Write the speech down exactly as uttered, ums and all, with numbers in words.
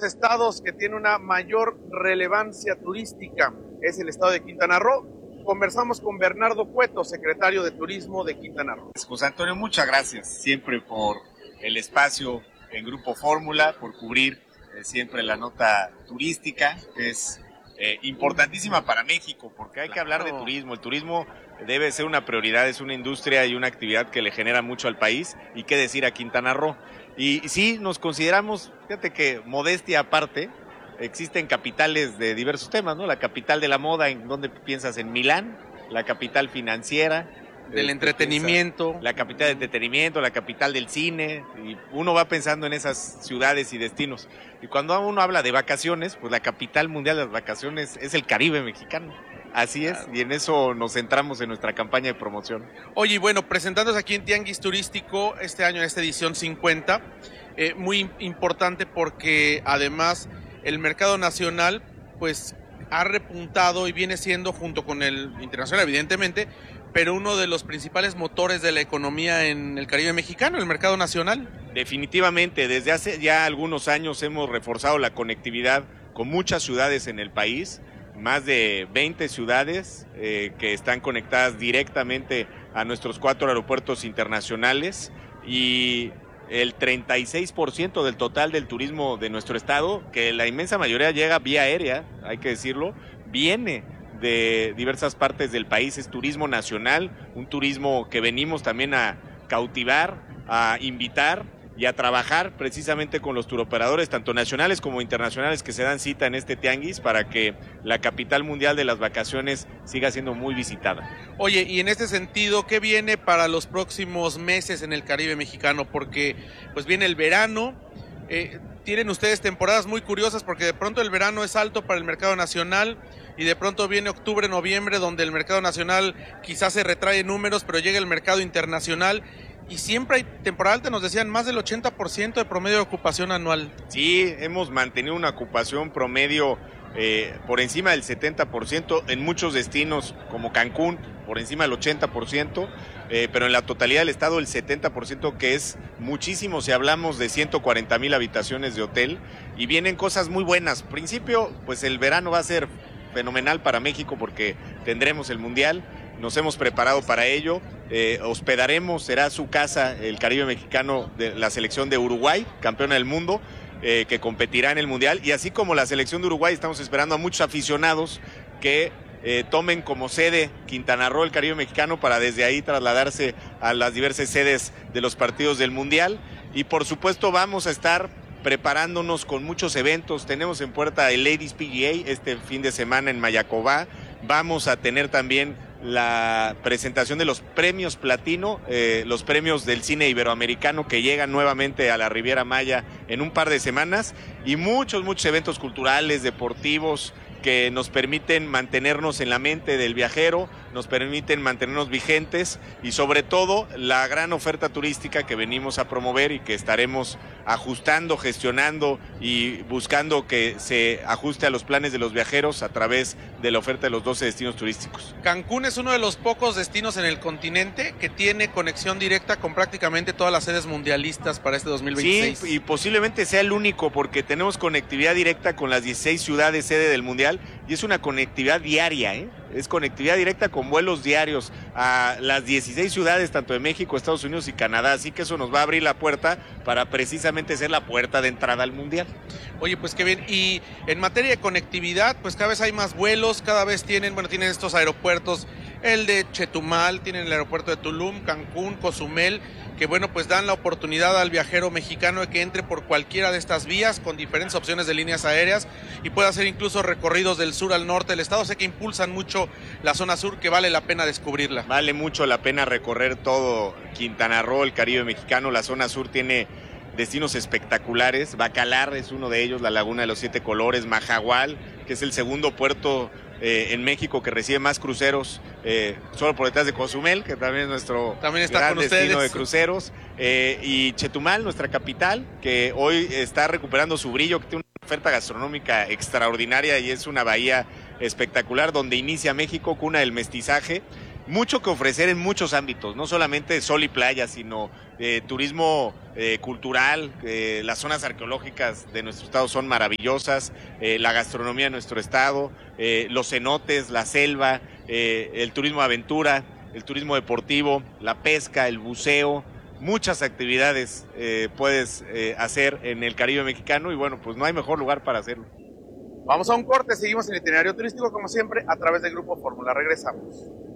estados que tiene una mayor relevancia turística es el estado de Quintana Roo. Conversamos con Bernardo Cueto, secretario de Turismo de Quintana Roo. José Antonio, muchas gracias siempre por el espacio en Grupo Fórmula, por cubrir eh, siempre la nota turística, que es eh, importantísima para México, porque hay que hablar de turismo. El turismo debe ser una prioridad, es una industria y una actividad que le genera mucho al país, y qué decir a Quintana Roo. Y, y sí, nos consideramos, fíjate que modestia aparte, existen capitales de diversos temas, ¿no? La capital de la moda, ¿en dónde piensas? En Milán, la capital financiera, del entretenimiento, la capital del entretenimiento, la capital del cine, y uno va pensando en esas ciudades y destinos. Y cuando uno habla de vacaciones, pues la capital mundial de las vacaciones es el Caribe mexicano. Así es, y en eso nos centramos en nuestra campaña de promoción. Oye, y bueno, presentándose aquí en Tianguis Turístico este año, en esta edición cincuenta, eh, muy importante porque además el mercado nacional pues ha repuntado y viene siendo, junto con el internacional evidentemente, pero uno de los principales motores de la economía en el Caribe mexicano, el mercado nacional. Definitivamente, desde hace ya algunos años hemos reforzado la conectividad con muchas ciudades en el país, más de veinte ciudades eh, que están conectadas directamente a nuestros cuatro aeropuertos internacionales, y el treinta y seis por ciento del total del turismo de nuestro estado, que la inmensa mayoría llega vía aérea, hay que decirlo, viene de diversas partes del país, es turismo nacional, un turismo que venimos también a cautivar, a invitar y a trabajar precisamente con los turoperadores, tanto nacionales como internacionales, que se dan cita en este tianguis para que la capital mundial de las vacaciones siga siendo muy visitada. Oye, y en este sentido, ¿qué viene para los próximos meses en el Caribe mexicano? Porque pues viene el verano, eh, tienen ustedes temporadas muy curiosas, porque de pronto el verano es alto para el mercado nacional, y de pronto viene octubre, noviembre, donde el mercado nacional quizás se retrae en números, pero llega el mercado internacional, y siempre hay temporada alta, nos decían, más del ochenta por ciento de promedio de ocupación anual. Sí, hemos mantenido una ocupación promedio eh, por encima del setenta por ciento, en muchos destinos como Cancún, por encima del ochenta por ciento, eh, pero en la totalidad del estado el setenta por ciento, que es muchísimo si hablamos de ciento cuarenta mil habitaciones de hotel, y vienen cosas muy buenas. Principio, pues el verano va a ser fenomenal para México porque tendremos el Mundial, nos hemos preparado para ello, eh, hospedaremos, será su casa el Caribe mexicano de la selección de Uruguay, campeona del mundo, eh, que competirá en el Mundial, y así como la selección de Uruguay estamos esperando a muchos aficionados que eh, tomen como sede Quintana Roo, el Caribe mexicano, para desde ahí trasladarse a las diversas sedes de los partidos del Mundial. Y por supuesto vamos a estar preparándonos con muchos eventos. Tenemos en puerta el Ladies P G A este fin de semana en Mayacobá. Vamos a tener también la presentación de los premios Platino, eh, los premios del cine iberoamericano, que llegan nuevamente a la Riviera Maya en un par de semanas, y muchos, muchos eventos culturales, deportivos, que nos permiten mantenernos en la mente del viajero, nos permiten mantenernos vigentes, y sobre todo la gran oferta turística que venimos a promover y que estaremos ajustando, gestionando y buscando que se ajuste a los planes de los viajeros a través de la oferta de los doce destinos turísticos. Cancún es uno de los pocos destinos en el continente que tiene conexión directa con prácticamente todas las sedes mundialistas para este dos mil veintiséis. Sí, y posiblemente sea el único, porque tenemos conectividad directa con las dieciséis ciudades sede del Mundial, y es una conectividad diaria, ¿eh? Es conectividad directa con vuelos diarios a las dieciséis ciudades, tanto de México, Estados Unidos y Canadá, así que eso nos va a abrir la puerta para precisamente ser la puerta de entrada al Mundial. Oye, pues qué bien, y en materia de conectividad, pues cada vez hay más vuelos, cada vez tienen, bueno, tienen estos aeropuertos, el de Chetumal, tienen el aeropuerto de Tulum, Cancún, Cozumel, que bueno, pues dan la oportunidad al viajero mexicano de que entre por cualquiera de estas vías con diferentes opciones de líneas aéreas y pueda hacer incluso recorridos del sur al norte del estado. Sé que impulsan mucho la zona sur, que vale la pena descubrirla. Vale mucho la pena recorrer todo Quintana Roo, el Caribe mexicano. La zona sur tiene destinos espectaculares. Bacalar es uno de ellos, la Laguna de los Siete Colores, Majahual, que es el segundo puerto Eh, en México que recibe más cruceros, eh, solo por detrás de Cozumel, que también es nuestro también está gran con destino ustedes. de cruceros, eh, y Chetumal, nuestra capital, que hoy está recuperando su brillo, que tiene una oferta gastronómica extraordinaria y es una bahía espectacular donde inicia México, cuna del mestizaje, mucho que ofrecer en muchos ámbitos, no solamente sol y playa, sino eh, turismo eh, cultural. Eh, las zonas arqueológicas de nuestro estado son maravillosas, eh, la gastronomía de nuestro estado, eh, los cenotes, la selva, eh, el turismo de aventura, el turismo deportivo, la pesca, el buceo. Muchas actividades eh, puedes eh, hacer en el Caribe mexicano y bueno, pues no hay mejor lugar para hacerlo. Vamos a un corte, seguimos en el itinerario turístico como siempre a través del Grupo Fórmula. Regresamos.